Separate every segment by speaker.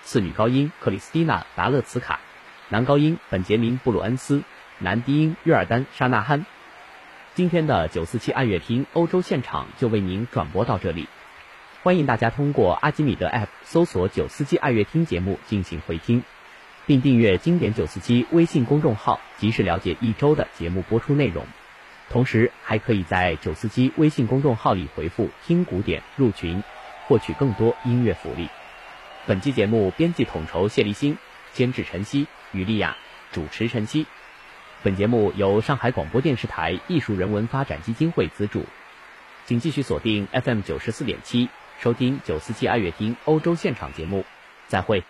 Speaker 1: 次女高音克里斯蒂娜·达勒茨卡，男高音本杰明·布鲁恩斯，男低音约尔丹·沙纳汉。今天的947爱乐厅欧洲现场就为您转播到这里，欢迎大家通过阿基米德 App 搜索947爱乐厅节目进行回听，并订阅经典947微信公众号，及时了解一周的节目播出内容。同时还可以在947微信公众号里回复听古典入群，获取更多音乐福利。本期节目编辑统筹谢立新，监制陈曦、于丽亚，主持陈曦。本节目由上海广播电视台艺术人文发展基金会资助，请继续锁定 FM 94.7，收听947爱乐厅欧洲现场节目。再会。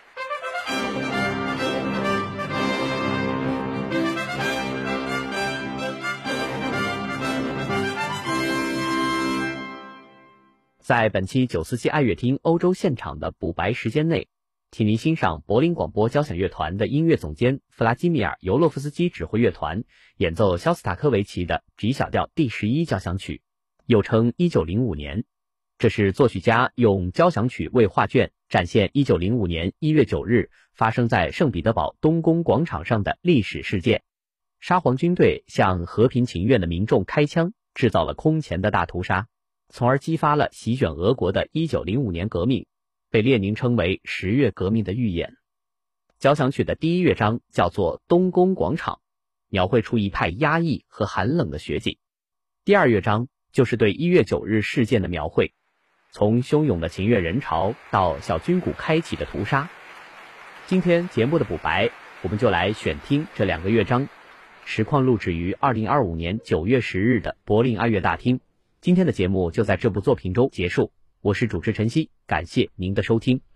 Speaker 1: 在本期947爱乐厅欧洲现场的补白时间内，请您欣赏柏林广播交响乐团的音乐总监弗拉基米尔·尤洛夫斯基指挥乐团演奏肖斯塔科维奇的 G 小调第11交响曲，又称1905年。这是作曲家用交响曲为画卷，展现1905年1月9日发生在圣彼得堡东宫广场上的历史事件。沙皇军队向和平情愿的民众开枪，制造了空前的大屠杀，从而激发了席卷俄国的1905年革命，被列宁称为10月革命的预演。交响曲的第一乐章叫做东宫广场，描绘出一派压抑和寒冷的雪景。第二乐章就是对1月9日事件的描绘，从汹涌的情愿人潮到小军鼓开启的屠杀。今天节目的补白，我们就来选听这2个乐章，实况录制于2025年9月10日的柏林爱乐大厅。今天的节目就在这部作品中结束，我是主持陈曦，感谢您的收听。